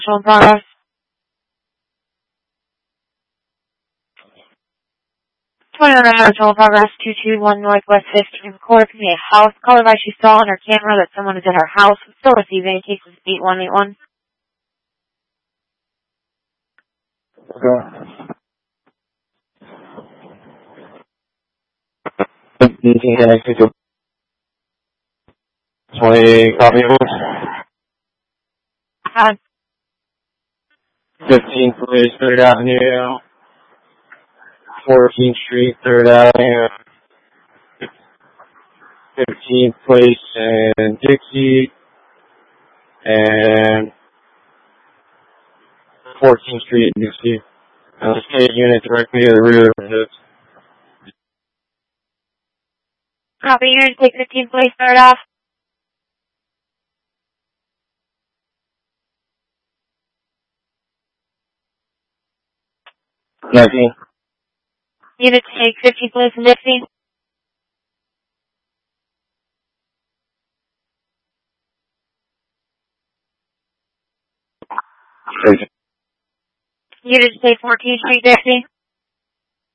Show progress. 21 total progress 221 Northwest 15th quarter from a house. Caller by she saw on her camera that someone is at her house. Still receiving any cases 8181. Okay. 20 copy. 15th Place, 3rd Avenue, 14th Street, 3rd Avenue, 15th Place and Dixie, and 14th Street and Dixie. And the state unit directly to the rear of it. Copy, unit take 15th Place, 3rd off. Nothing. Unit take 15th Place and Dixie. Unit take 14th Street, Dixie.